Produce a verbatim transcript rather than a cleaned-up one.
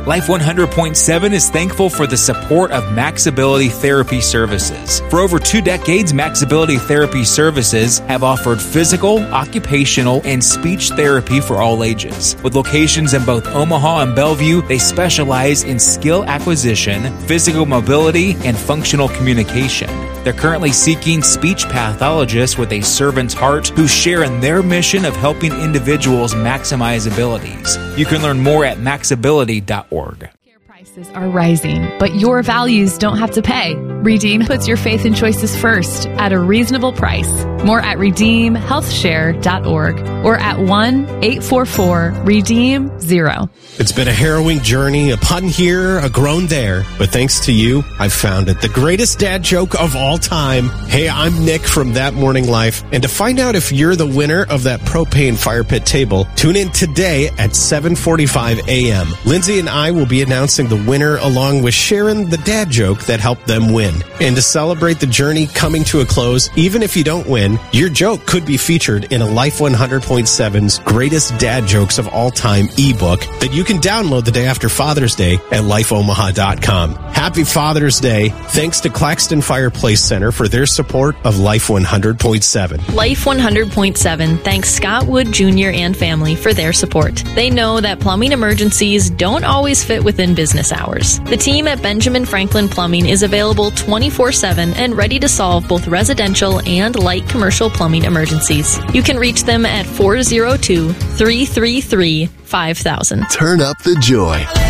Life one hundred point seven is thankful for the support of Maxability Therapy Services. For over two decades, Maxability Therapy Services have offered physical, occupational, and speech therapy for all ages. With locations in both Omaha and Bellevue, they specialize in skill acquisition, physical mobility, and functional communication. They're currently seeking speech pathologists with a servant's heart who share in their mission of helping individuals maximize abilities. You can learn more at maxability dot org. Prices are rising, but your values don't have to pay. Redeem puts your faith and choices first at a reasonable price. More at redeem health share dot org or at one eight four four redeem zero. It's been a harrowing journey, a pun here, a groan there, but thanks to you, I've found it. The greatest dad joke of all time. Hey, I'm Nick from That Morning Life, and to find out if you're the winner of that propane fire pit table, tune in today at seven forty-five a.m. Lindsay and I will be announcing the winner along with Sharon, the dad joke that helped them win. And to celebrate the journey coming to a close, even if you don't win, your joke could be featured in a Life one hundred point seven's Greatest Dad Jokes of All Time ebook that you can download the day after Father's Day at life omaha dot com. Happy Father's Day. Thanks to Claxton Fireplace Center for their support of Life one hundred point seven. Life one hundred point seven thanks Scott Wood Junior and family for their support. They know that plumbing emergencies don't always fit within business hours. The team at Benjamin Franklin Plumbing is available twenty-four seven and ready to solve both residential and light commercial plumbing emergencies. You can reach them at four oh two, three three three, five thousand. Turn up the joy.